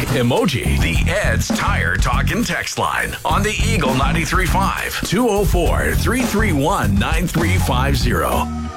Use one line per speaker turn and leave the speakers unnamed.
emoji. The Ed's Tire Talkin' text line on the Eagle 93.5 204-331-9350.